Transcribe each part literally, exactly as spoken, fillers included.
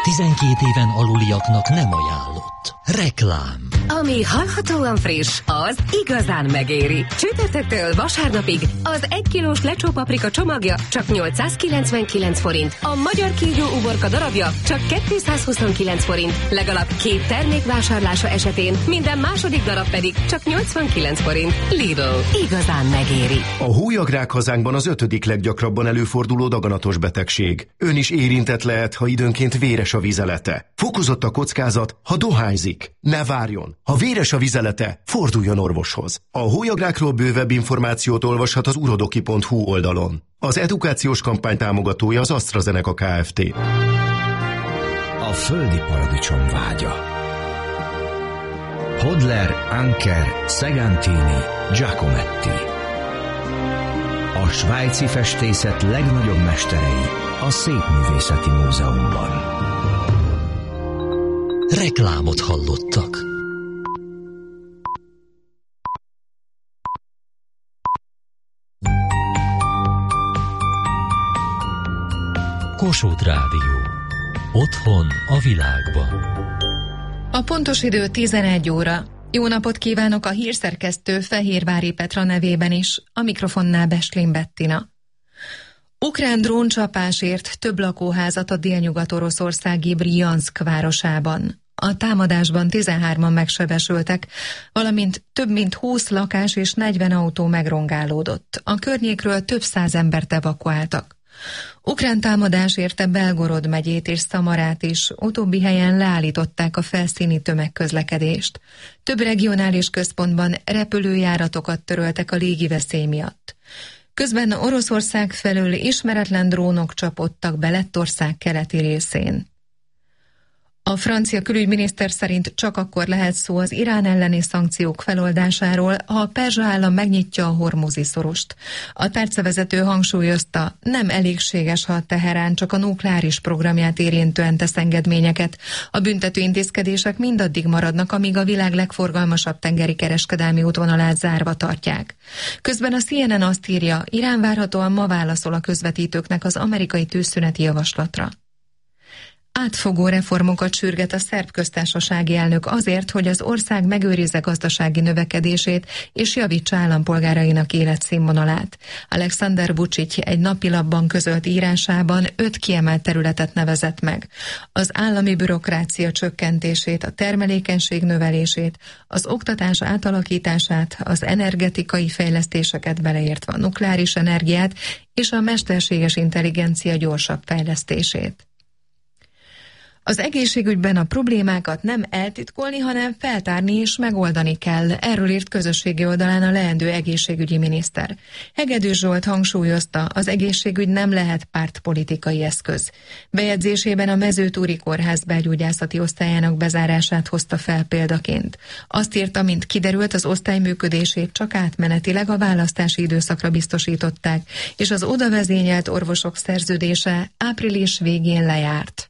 tizenkét éven aluliaknak nem ajánlott. Reklám. Ami hallhatóan friss, az igazán megéri. Csütörtöktől vasárnapig az egy kilós lecsó paprika csomagja csak nyolcszázkilencvenkilenc forint, a magyar kígyó uborka darabja csak kétszázhuszonkilenc forint, legalább két termék vásárlása esetén minden második darab pedig csak nyolcvankilenc forint. Lidl. Igazán megéri. A hólyagrák hazánkban az ötödik leggyakrabban előforduló daganatos betegség. Ön is érintett lehet, ha időnként véres a vizelete. Fokozott a kockázat, ha dohányzik. Ne várjon! Ha véres a vizelete, forduljon orvoshoz. A hólyagrákról bővebb információt olvashat az urodoki pont hu oldalon. Az edukációs kampány támogatója az AstraZeneca Kft. A földi paradicsom vágya. Hodler, Anker, Segantini, Giacometti. A svájci festészet legnagyobb mesterei a Szépművészeti Múzeumban. Reklámot hallottak. Kossuth Rádió. Otthon a világban. A pontos idő tizenegy óra. Jó napot kívánok a hírszerkesztő Fehérvári Petra nevében is, a mikrofonnál Beslin Bettina. Ukrán dróncsapásért több lakóházat a délnyugat-oroszországi Brjanszk városában. A támadásban tizenhárman megsebesültek, valamint több mint húsz lakás és negyven autó megrongálódott. A környékről több száz embert evakuáltak. Ukrán támadás érte Belgorod megyét és Szamarát is, utóbbi helyen leállították a felszíni tömegközlekedést. Több regionális központban repülőjáratokat töröltek a légiveszély miatt. Közben Oroszország felől ismeretlen drónok csapódtak be Lettország keleti részén. A francia külügyminiszter szerint csak akkor lehet szó az Irán elleni szankciók feloldásáról, ha a perzsa állam megnyitja a hormuzi szorost. A tárcavezető hangsúlyozta, nem elégséges, ha Teherán csak a nukleáris programját érintően tesz engedményeket. A büntető intézkedések mindaddig maradnak, amíg a világ legforgalmasabb tengeri kereskedelmi útvonalát zárva tartják. Közben a C N N azt írja, Irán várhatóan ma válaszol a közvetítőknek az amerikai tűzszüneti javaslatra. Átfogó reformokat sürget a szerb köztársasági elnök azért, hogy az ország megőrizze gazdasági növekedését és javítsa állampolgárainak életszínvonalát. Alexander Vučić egy napilapban közölt írásában öt kiemelt területet nevezett meg. Az állami bürokrácia csökkentését, a termelékenység növelését, az oktatás átalakítását, az energetikai fejlesztéseket beleértve a nukleáris energiát és a mesterséges intelligencia gyorsabb fejlesztését. Az egészségügyben a problémákat nem eltitkolni, hanem feltárni és megoldani kell. Erről írt közösségi oldalán a leendő egészségügyi miniszter. Hegedűs Zsolt hangsúlyozta, az egészségügy nem lehet pártpolitikai eszköz. Bejegyzésében a Mezőtúri Kórház belgyógyászati osztályának bezárását hozta fel példaként. Azt írta, mint kiderült, az osztály működését csak átmenetileg a választási időszakra biztosították, és az oda vezényelt orvosok szerződése április végén lejárt.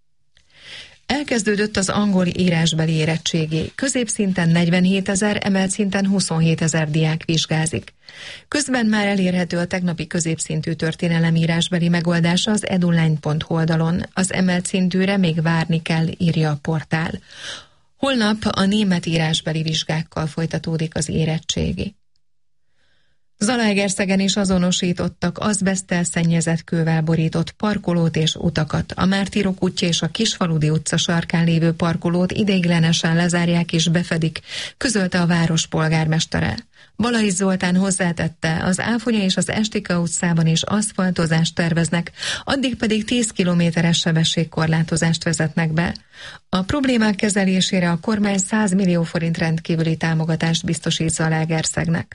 Elkezdődött az angol írásbeli érettségi. Középszinten negyvenhétezer, emelt szinten huszonhétezer diák vizsgázik. Közben már elérhető a tegnapi középszintű történelem írásbeli megoldása az eduline pont hu oldalon. Az emelt szintűre még várni kell, írja a portál. Holnap a német írásbeli vizsgákkal folytatódik az érettségi. Zalaegerszegen is azonosítottak azbeszttel szennyezett kővel borított parkolót és utakat. A Mártírok útja és a Kisfaludi utca sarkán lévő parkolót ideiglenesen lezárják és befedik, közölte a város polgármestere. Balai Zoltán hozzátette, az Áfonya és az Estika utcában is aszfaltozást terveznek, addig pedig tíz kilométeres sebességkorlátozást vezetnek be. A problémák kezelésére a kormány száz millió forint rendkívüli támogatást biztosít Zalaegerszegnek.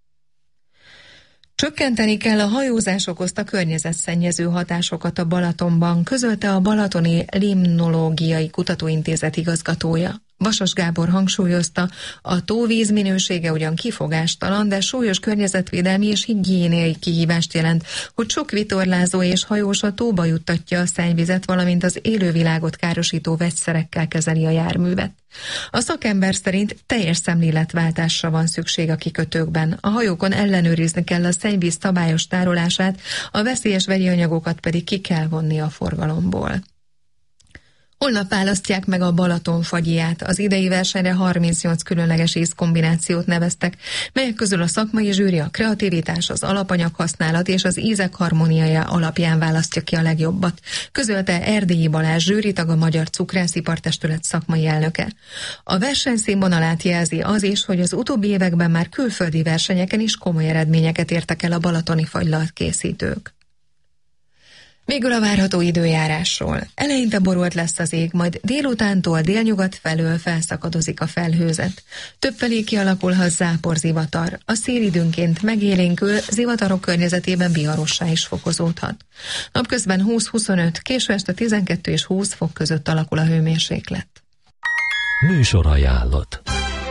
Csökkenteni kell a hajózás okozta környezetszennyező hatásokat a Balatonban, közölte a Balatoni Limnológiai Kutatóintézet igazgatója. Vasas Gábor hangsúlyozta, a tóvíz minősége ugyan kifogástalan, de súlyos környezetvédelmi és higiéniai kihívást jelent, hogy sok vitorlázó és hajós a tóba juttatja a szennyvizet, valamint az élővilágot károsító vegyszerekkel kezeli a járművet. A szakember szerint teljes szemléletváltásra van szükség a kikötőkben. A hajókon ellenőrizni kell a szennyvíz szabályos tárolását, a veszélyes vegyi anyagokat pedig ki kell vonni a forgalomból. Holnap választják meg a Balaton fagyját. Az idei versenyre harmincnyolc különleges ízkombinációt neveztek, melyek közül a szakmai zsűri a kreativitás, az alapanyag használat és az ízek harmóniája alapján választja ki a legjobbat, közölte Erdélyi Balázs zsűritag, a Magyar Cukrászipartestület szakmai elnöke. A verseny színvonalát jelzi az is, hogy az utóbbi években már külföldi versenyeken is komoly eredményeket értek el a balatoni fagylalt készítők. Végül a várható időjárásról. Eleinte borult lesz az ég, majd délutántól délnyugat felől felszakadozik a felhőzet. Többfelé kialakulhat záporzivatar. A szél időnként megélénkül, zivatarok környezetében viharossá is fokozódhat. Napközben húsz-huszonöt, késő este tizenkettő és húsz fok között alakul a hőmérséklet. Műsorajánlott.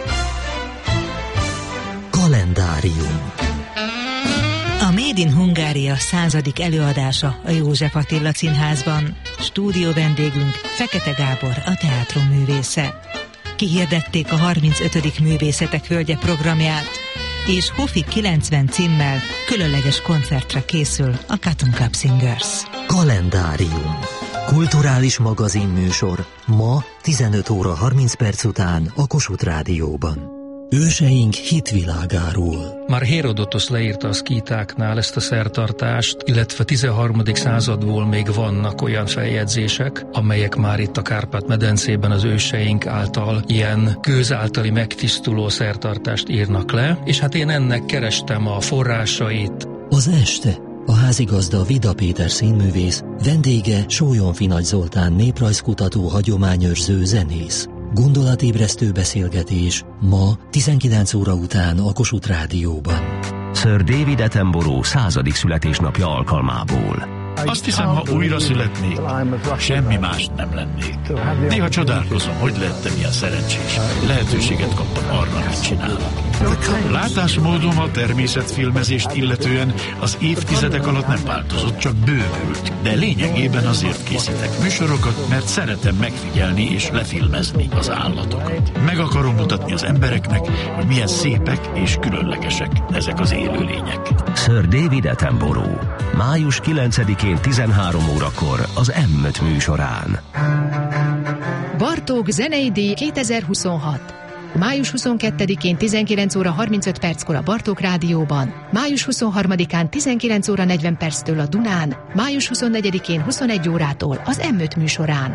Kalendárium. A Made in Hungária századik előadása a József Attila Színházban. Stúdió vendégünk Fekete Gábor, a teátrum művésze. Kihirdették a harmincötödik Művészetek Völgye programját, és Hofi kilencven címmel különleges koncertre készül a Cotton Club Singers. Kalendárium. Kulturális magazinműsor ma tizenöt óra harminc perc után a Kossuth Rádióban. Őseink hitvilágáról. Már Hérodotosz leírta a szkítáknál ezt a szertartást, illetve tizenharmadik századból még vannak olyan feljegyzések, amelyek már itt a Kárpát-medencében az őseink által ilyen kőz általi megtisztuló szertartást írnak le, és hát én ennek kerestem a forrásait. Az este a házigazda Vida Péter színművész, vendége Sólyonfi Nagy Zoltán néprajzkutató, hagyományőrző, zenész. Gondolatébresztő beszélgetés ma tizenkilenc óra után a Kossuth Rádióban. Sir David Attenborough századik születésnapja alkalmából. Azt hiszem, ha újra születnék, semmi más nem lennék. Néha csodálkozom, hogy lettem ilyen szerencsés. Lehetőséget kaptam arra, amit csinálok. Látásmódom a természetfilmezést illetően az évtizedek alatt nem változott, csak bővült. De lényegében azért készítek műsorokat, mert szeretem megfigyelni és lefilmezni az állatokat. Meg akarom mutatni az embereknek, hogy milyen szépek és különlegesek ezek az élőlények. Sir David Attenborough. május kilencedikén tizenhárom órakor az M öt műsorán. Bartók zenei díj kétezer-huszonhat. május huszonkettedikén tizenkilenc óra harmincöt perckor a Bartók Rádióban, május huszonharmadikán tizenkilenc óra negyven perctől a Dunán, május huszonnegyedikén huszonegy órától az M öt műsorán.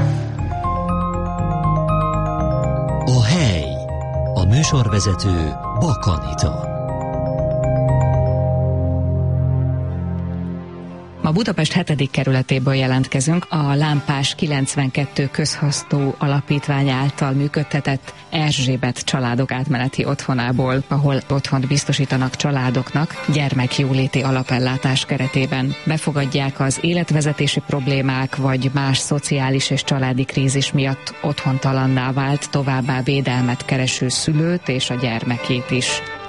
A hely. A műsorvezető Bak Anita. Ma Budapest hetedik kerületéből jelentkezünk, a Lámpás kilencvenkettő közhasznú alapítvány által működtetett Erzsébet családok átmeneti otthonából, ahol otthont biztosítanak családoknak gyermekjóléti alapellátás keretében. Befogadják az életvezetési problémák vagy más szociális és családi krízis miatt otthontalanná vált, továbbá védelmet kereső szülőt és a gyermekét is.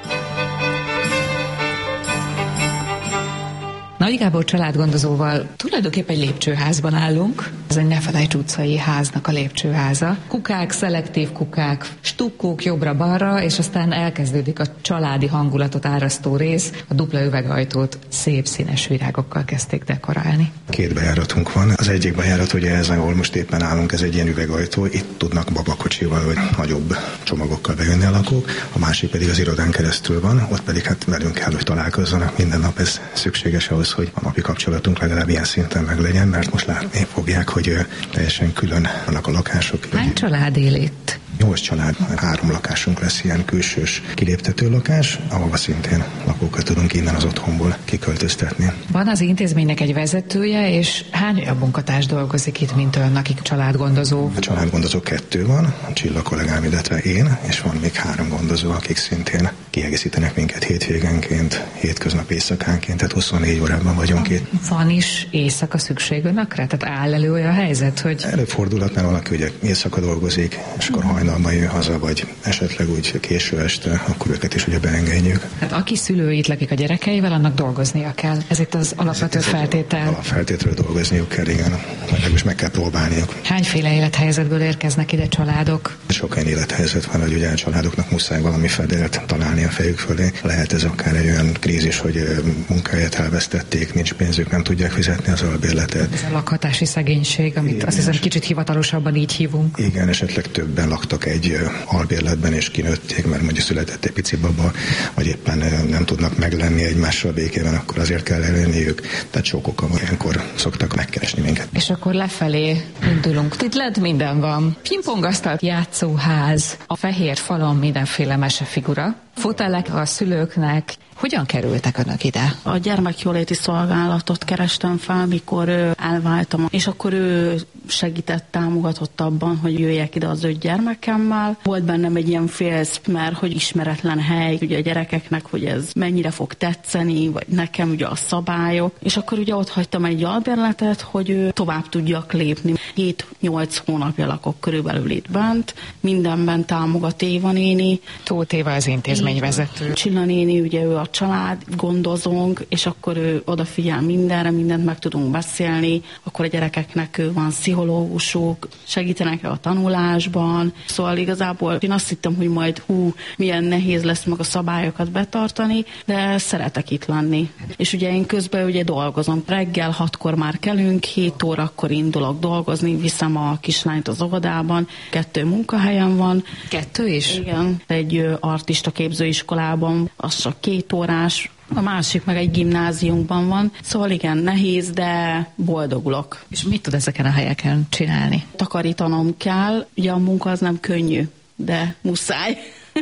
Nagy Gábor családgondozóval tulajdonképpen egy lépcsőházban állunk. Ez egy Ne Felejts utcai háznak a lépcsőháza. Kukák, szelektív kukák, stukkók jobbra-balra, és aztán elkezdődik a családi hangulatot árasztó rész. A dupla üvegajtót szép színes virágokkal kezdték dekorálni. Két bejáratunk van. Az egyik bejárat, ugye ez, ahol most éppen állunk, ez egy ilyen üvegajtó. Itt tudnak babakocsival vagy nagyobb csomagokkal bejönni a lakók. A másik pedig az irodán keresztül van. Ott pedig hát velünk kell, hogy találkozzanak. Minden nap ez szükséges ahhoz, hogy a napi kapcsolatunk legalább ilyen szinten meg legyen, mert most látni fogják, hogy teljesen külön vannak a lakások. Hány család él itt? Nyolc család, három lakásunk lesz, ilyen külsős kiléptető lakás, ahova szintén lakókat tudunk innen az otthonból kiköltöztetni. Van az intézménynek egy vezetője, és hány olyan munkatárs dolgozik itt, mint ön, akik családgondozó? A családgondozó kettő van, a Csilla kollégám, illetve én, és van még három gondozó, akik szintén kiegészítenek minket hétvégenként, hétköznap éjszakánként, tehát huszonnégy órában vagyunk itt. Van is éjszaka szükség önökre? Tehát áll elő olyan helyzet, hogy... Előfordulhat, mert valaki ugye éjszaka dolgozik, és akkor hajnal hajnalban jön haza, vagy esetleg úgy késő este, akkor őket is ugye beengedjük. Hát aki szülő itt lakik a gyerekeivel, annak dolgoznia kell. Ez itt az alapvető ez, ez feltétel. Alapfeltétről dolgozniuk kell, igen. Most meg kell próbálniuk. Hányféle élethelyzetből érkeznek ide családok? Sok olyan élethelyzet van, hogy ugye a családoknak muszáj valami fedélt találni a fejük fölé. Lehet ez akár egy olyan krízis, hogy munkáját elvesztették, nincs pénzük, nem tudják fizetni az albérletet. Ez a lakhatási szegénység, amit igen, azt hiszem kicsit hivatalosabban így hívunk. Igen, esetleg többen laktak egy albérletben és kinőtték, mert mondjuk született egy pici baba, vagy éppen nem tudnak meglenni egymással békében, akkor azért kell elérniük. Tehát sok oka van, ilyenkor szoktak megkeresni minket. És akkor lefelé indulunk. Itt lent minden van. Pingpongasztal, játszóház, a fehér falon mindenféle mesefigura. Fotelek a szülőknek. Hogyan kerültek önök ide? A gyermekjóléti szolgálatot kerestem fel, mikor elváltam, és akkor ő segített, támogatott abban, hogy jöjjek ide az öt gyermekemmel. Volt bennem egy ilyen félsz, mert hogy ismeretlen hely, ugye a gyerekeknek, hogy ez mennyire fog tetszeni, vagy nekem ugye a szabályok. És akkor ugye ott hagytam egy albérletet, hogy tovább tudjak lépni. hét-nyolc hónapja lakok körülbelül itt bent, mindenben támogat Éva néni. Tóth Éva az intézményvezető. Csilla néni, ugye ő a család, gondozónk, és akkor ő odafigyel mindenre, mindent meg tudunk beszélni, akkor a gyerekeknek van pszichológusuk, segítenek a tanulásban, szóval igazából én azt hittem, hogy majd hú, milyen nehéz lesz meg a szabályokat betartani, de szeretek itt lenni. És ugye én közben ugye dolgozom, reggel hatkor már kelünk, hét órakor indulok dolgozni, viszem a kislányt az óvodában, kettő munkahelyem van. Kettő is? Igen, egy artista képzőiskolában, az csak két órás, a másik meg egy gimnáziumban van, szóval igen, nehéz, de boldogulok. És mit tud ezeken a helyeken csinálni? Takarítanom kell, ugye a munka az nem könnyű, de muszáj.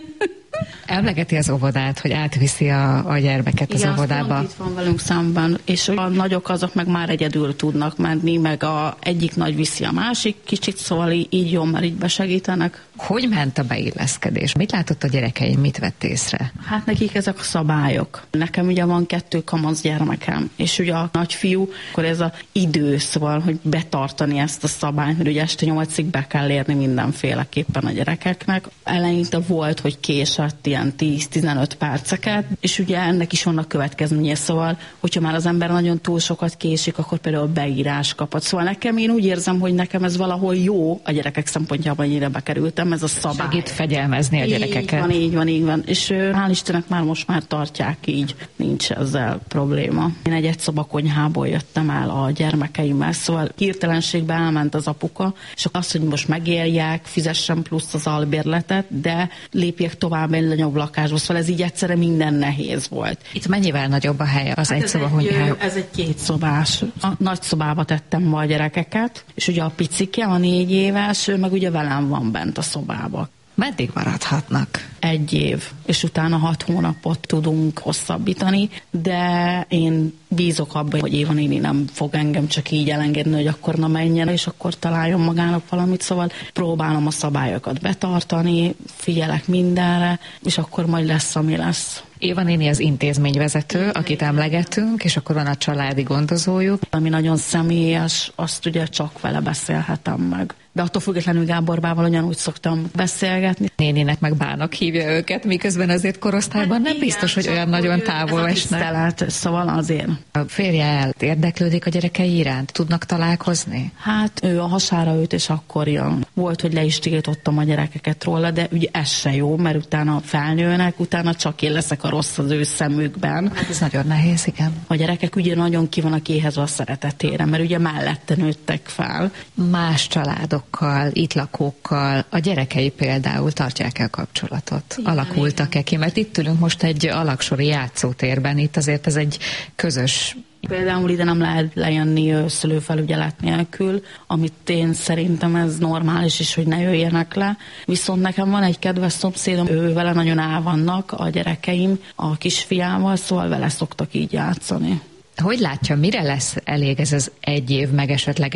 Emlegeti az óvodát, hogy átviszi a, a gyermeket az igen, óvodába. Igen, itt van velünk szemben, és a nagyok azok meg már egyedül tudnak menni, meg a egyik nagy viszi a másik kicsit, szóval így jó, mert így besegítenek. Hogy ment a beilleszkedés? Mit látott a gyerekeim, mit vett észre? Hát nekik ezek a szabályok. Nekem ugye van kettő kamasz gyermekem, és ugye a nagyfiú, akkor ez az idő, szóval, hogy betartani ezt a szabályt, mert ugye este nyolcig be kell érni mindenféleképpen a gyerekeknek. Eleinte volt, hogy késett ilyen tíz-tizenöt perceket, és ugye ennek is vannak következménye, szóval, hogyha már az ember nagyon túl sokat késik, akkor például beírás kapott. Szóval nekem én úgy érzem, hogy nekem ez valahol jó a gyerekek szempontjában, ennyire bekerültem, ez a szabály. Segít fegyelmezni a gyerekeket. Így van, így van, így van. És hál' Istennek már most már tartják így, nincs ezzel probléma. Én egy egyszoba-konyhából jöttem el a gyermekeimmel, szóval hirtelenségben elment az apuka, és azt, hogy most megérják, fizessem plusz az albérletet, de lépjek tovább egy nagyobb lakásba, szóval ez így egyszerre minden nehéz volt. Itt mennyivel nagyobb a hely az hát egyszoba-konyhá? Ez egy kétszobás. A nagy szobába tettem be a gyerekeket, és ugye a picike, a négy éves, ő meg ugye velem van bent a szobába. Meddig maradhatnak? Egy év, és utána hat hónapot tudunk hosszabbítani, de én bízok abban, hogy Éva néni nem fog engem csak így elengedni, hogy akkor na menjen, és akkor találjon magának valamit, szóval próbálom a szabályokat betartani, figyelek mindenre, és akkor majd lesz, ami lesz. Éva néni az intézményvezető, akit emlegettünk, és akkor van a családi gondozójuk. Ami nagyon személyes, azt ugye csak vele beszélhetem meg. De attól függetlenül Gáborbával ugyanúgy szoktam beszélgetni. Néninek meg bának hívja őket, miközben azért korosztályban hát nem igen, biztos, hogy olyan nagyon távol esnek. Szóval azért. A férje el érdeklődik a gyerekei iránt? Tudnak találkozni? Hát ő a hasára őt, és akkor jön. Volt, hogy le is tiltottam a gyerekeket róla, de ugye ez se jó, mert utána felnőnek, utána csak én leszek a rossz az ő szemükben. Hát ez nagyon nehéz, igen. A gyerekek ugye nagyon ki vannak éhezve a szeretetére, mert ugye mellette nőttek fel. Más családokkal, itt lakókkal, a gyerekei például tartják el kapcsolatot? Igen, alakultak-e ki? Mert itt ülünk most egy alaksori játszótérben, itt azért ez egy közös. Például ide nem lehet lejönni szülőfelügyelet nélkül, amit én szerintem ez normális is, hogy ne jöjjenek le. Viszont nekem van egy kedves szomszédom, ő vele nagyon el vannak a gyerekeim, a kisfiával, szóval vele szoktak így játszani. Hogy látja, mire lesz elég ez az egy év, meg esetleg egy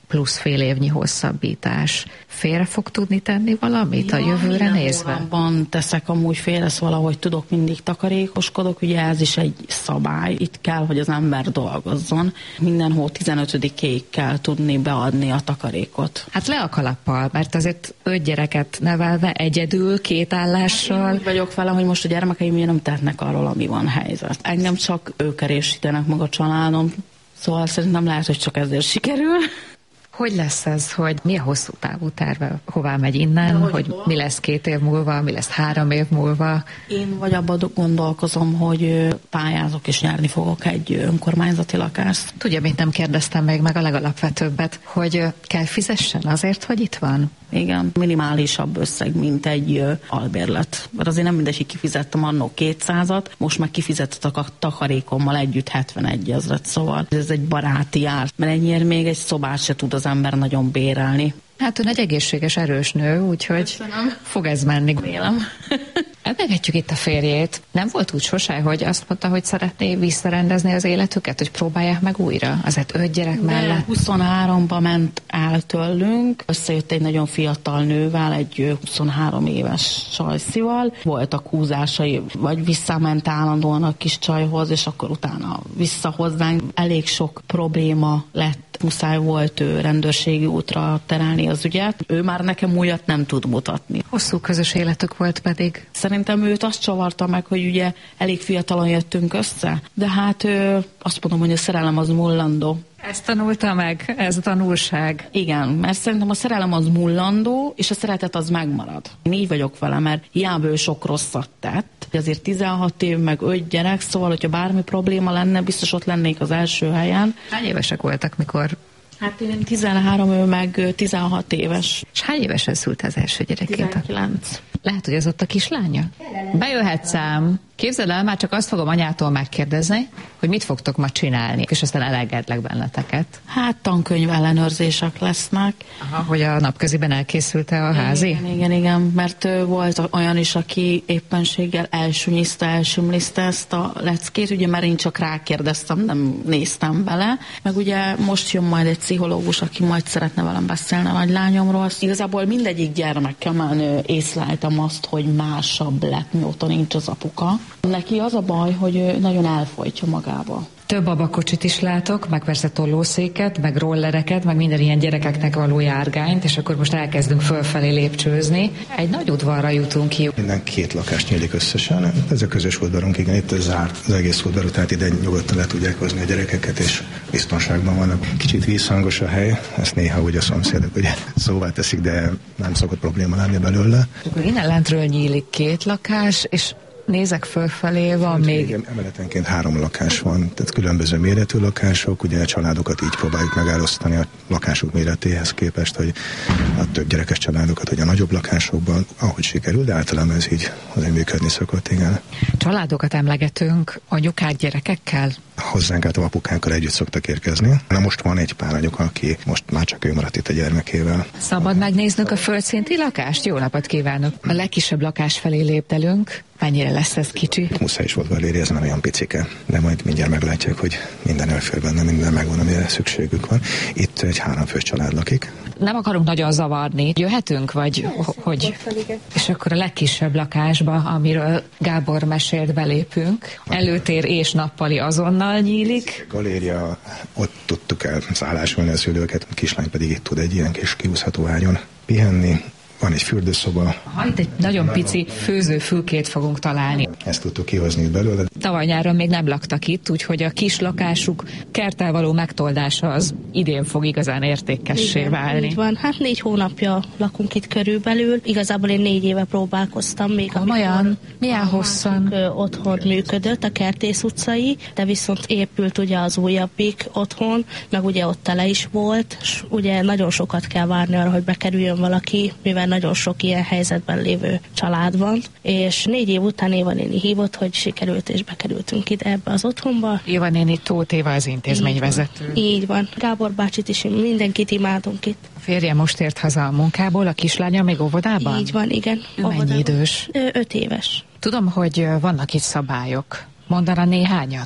plusz fél évnyi hosszabbítás félre fog tudni tenni valamit ja, a jövőre nézve? Hónapban teszek amúgy félre, valahogy tudok, mindig takarékoskodok, ugye ez is egy szabály, itt kell, hogy az ember dolgozzon. Minden hó tizenötödikéig kell tudni beadni a takarékot. Hát le a kalappal, mert azért öt gyereket nevelve egyedül, két állással. Én vagyok vele, hogy most a gyermekeim nem tehetnek arról, ami van helyzet. Engem csak ők erősítenek meg a családom, szóval szerintem lehet, hogy csak ezért sikerül. Hogy lesz ez, hogy mi a hosszú távú terve, hová megy innen, hogy, hogy mi lesz két év múlva, mi lesz három év múlva? Én vagy abban gondolkozom, hogy pályázok és nyerni fogok egy önkormányzati lakást. Tudja, mint nem kérdeztem még meg a legalapvetőbbet, hogy kell fizessen azért, hogy itt van? Igen, minimálisabb összeg, mint egy albérlet. Mert azért nem mindegy, hogy kifizettem annó kétszázat, most meg kifizettek a takarékommal együtt hetvenegy ezret, szóval ez egy baráti ár, mert ennyire még egy szobát se tud az ember nagyon bérelni. Hát ön egy egészséges, erős nő, úgyhogy köszönöm. Fog ez menni. Vélem. Emlegetjük itt a férjét. Nem volt úgy sose, hogy azt mondta, hogy szeretné visszarendezni az életüket, hogy próbálják meg újra? Azért öt gyerek De mellett. huszonháromba ment el tőlünk, összejött egy nagyon fiatal nővel, egy huszonhárom éves csajszival. Voltak húzásai, vagy visszament állandóan a kis csajhoz, és akkor utána vissza hozzánk. Elég sok probléma lett. Muszáj volt ő rendőrségi útra terelni az ügyet. Ő már nekem újat nem tud mutatni. Hosszú közös életük volt pedig. Szerintem őt azt csavarta meg, hogy ugye elég fiatalon jöttünk össze, de hát ő, azt mondom, hogy a szerelem az mullandó. Ezt tanulta meg, ez a tanulság. Igen, mert szerintem a szerelem az mullandó, és a szeretet az megmarad. Én így vagyok vele, mert hiába ő sok rosszat tett, azért tizenhat év, meg öt gyerek, szóval, hogyha bármi probléma lenne, biztos ott lennék az első helyen. Hány évesek voltak, mikor? Hát én tizenhárom, ő meg tizenhat éves. És hány évesen szült az első gyerekét? tizenkilenc. Lehet, hogy az ott a kislánya? Bejöhetsz ám. Képzeld el, már csak azt fogom anyától megkérdezni, hogy mit fogtok ma csinálni, és aztán elengedlek benneteket. Hát tankönyv ellenőrzések lesznek. Aha, hogy a napköziben elkészült-e a házi? Igen, igen, igen, mert volt olyan is, aki éppenséggel elsünyizte, elsümliszte ezt a leckét, ugye már én csak rákérdeztem, nem néztem bele, meg ugye most jön majd egy pszichológus, aki majd szeretne velem beszélni a nagylányomról. Igazából mindegyik gyermekemmel észleltem azt, hogy másabb lett, mióta nincs az apuka. Neki az a baj, hogy nagyon elfojtja magába. Több babakocsit is látok, meg persze tollószéket, meg rollereket, meg minden ilyen gyerekeknek való járgányt, és akkor most elkezdünk fölfelé lépcsőzni. Egy nagy udvarra jutunk ki. Minden két lakás nyílik összesen. Ez a közös udvarunk, igen, itt zárt az egész udvar, tehát ide nyugodtan le tudják hozni a gyerekeket, és biztonságban vannak. Kicsit vízhangos a hely, ezt néha ugye a szomszédok ugye szóvá teszik, de nem szokott probléma lenni belőle. Akkor innen lentről nyílik két lakás, és nézek fölfelé, van még... Igen, emeletenként három lakás van, tehát különböző méretű lakások, ugye a családokat így próbáljuk megállítani a lakások méretéhez képest, hogy a több gyerekes családokat, hogy a nagyobb lakásokban, ahogy sikerül, de általában ez így azért működni szokott, igen. Családokat emlegetünk, anyukák gyerekekkel? Hozzánk át a apukánkkal együtt szoktak érkezni. Na most van egy pár anyuka, aki most már csak ő maradt itt a gyermekével. Szabad megnéznünk a földszinti lakást? Jó napot kívánok! A legkisebb lakás felé léptelünk. Mennyire lesz ez kicsi? Muszáj is volt Valéria, ez nem olyan picike, de majd mindjárt meglátják, hogy minden elfér benne, minden megvan, amire szükségük van. Itt egy háromfős család lakik. Nem akarunk nagyon zavarni. Jöhetünk, vagy hogy? És akkor a legkisebb lakásba, amiről Gábor mesélt, belépünk. Előtér és nappali azonnal nyílik. Galéria, ott tudtuk el szállásolni a szülőket, a kislány pedig itt tud egy ilyen kis kihúzható ágyon pihenni. Van egy fürdőszoba. Ha itt egy nagyon pici főzőfülkét fogunk találni. Ezt tudtuk kihozni belőle. Tavaly nyáron még nem laktak itt, úgyhogy a kis lakásuk kerttel való megtoldása az idén fog igazán értékessé Igen, válni. Így van. Hát négy hónapja lakunk itt körülbelül. Igazából én négy éve próbálkoztam még. Olyan? Milyen hosszan? Otthon működött, a Kertész utcai, de viszont épült ugye az újabbik otthon, meg ugye ott tele is volt, és ugye nagyon sokat kell várni arra, hogy bekerüljön valaki, mivel nagyon sok ilyen helyzetben lévő család van, és négy év után Éva néni hívott, hogy sikerült, és bekerültünk ide ebbe az otthonba. Éva néni Tóth Éva az intézményvezető. Így van. Gábor bácsit is, mindenkit imádunk itt. A férje most ért haza a munkából, a kislánya még óvodában? Így van, igen. Ő mennyi idős? Ö, öt éves. Tudom, hogy vannak itt szabályok. Mondana néhányat?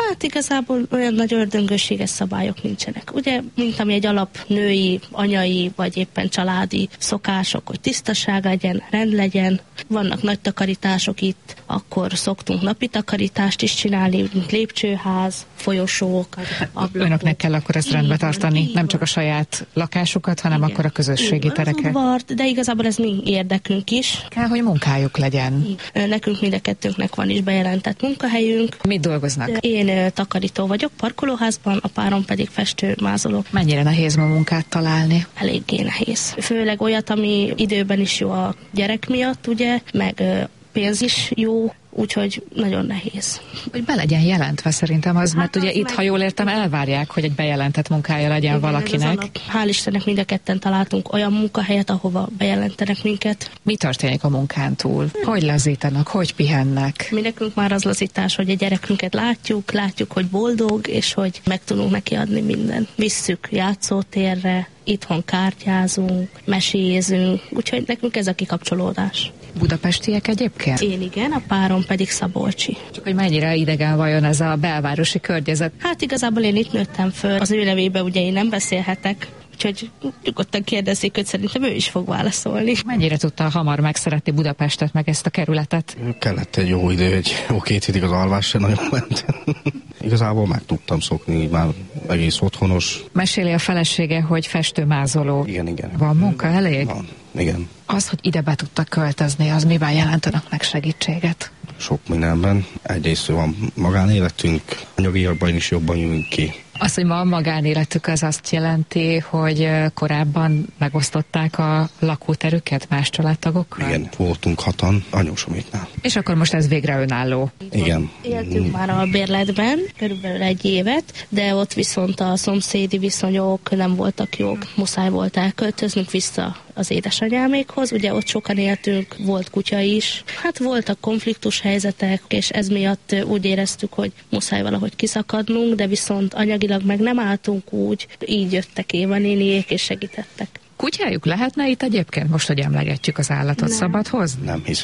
Hát igazából olyan nagy ördöngőséges szabályok nincsenek. Ugye, mint ami egy alap női, anyai, vagy éppen családi szokások, hogy tisztaság legyen, rend legyen. Vannak nagy takarítások itt, akkor szoktunk napi takarítást is csinálni, mint lépcsőház, folyosók, ablakok. Önöknek kell akkor ezt rendbe tartani, nem csak a saját lakásukat, hanem igen. akkor a közösségi igen, tereket. Udvart, de igazából ez mi érdekünk is. Kell, hogy munkájuk legyen. Nekünk mind a kettőnknek van is bejelentett munkahelyünk. Mit dolgoznak? Én takarító vagyok parkolóházban, a párom pedig festőmázoló. Mennyire nehéz ma munkát találni? Eléggé nehéz. Főleg olyat, ami időben is jó a gyerek miatt, ugye, meg pénz is jó, úgyhogy nagyon nehéz. Hogy be legyen jelentve szerintem az, hát mert az ugye itt, meg... ha jól értem, elvárják, hogy egy bejelentett munkája legyen igen, valakinek. Hál' Istennek mind a ketten találtunk olyan munkahelyet, ahova bejelentenek minket. Mi történik a munkán túl? Hogy lazítanak, hogy pihennek? Mi nekünk már az lazítás, hogy a gyerekünket látjuk, látjuk, hogy boldog, és hogy meg tudunk neki adni mindent. Visszük játszótérre, itthon kártyázunk, mesézünk, úgyhogy nekünk ez a kikapcsolódás. Budapestiek egyébként? Én igen, a párom pedig szabolcsi. Csak hogy mennyire idegen vajon ez a belvárosi környezet? Hát igazából én itt nőttem föl. Az ő nevébe ugye én nem beszélhetek, úgyhogy nyugodtan kérdezzék, hogy szerintem ő is fog válaszolni. Mennyire tudta hamar megszeretni Budapestet, meg ezt a kerületet? Kellett egy jó idő, egy jó két hétig az alvás se nagyon ment. Igazából meg tudtam szokni, már egész otthonos. Meséli a felesége, hogy festőmázoló. Igen, igen. Van munka elég? Van, igen. Az, hogy ide be tudtak költözni, az miben jelent önöknek segítséget? Sok mindenben. Egyrészt van magánéletünk, anyagiakban is jobban jövünk ki. Az, hogy ma a magánéletük, az azt jelenti, hogy korábban megosztották a lakóterüket más családtagokkal? Igen, voltunk hatan anyósoméknál. És akkor most ez végre önálló? Igen. Éltünk mm. már a bérletben, körülbelül egy évet, de ott viszont a szomszédi viszonyok nem voltak jók. Muszáj volt elköltöznünk vissza az édesanyámékhoz, ugye ott sokan éltünk, volt kutya is. Hát voltak konfliktus helyzetek, és ez miatt úgy éreztük, hogy muszáj valahogy kiszakadnunk, de viszont anyagilag meg nem álltunk úgy, így jöttek Éva néniék és segítettek. Kutyájuk lehetne itt egyébként, most, hogy emlegetjük az állatot, nem. szabad hozni? Nem hiszem.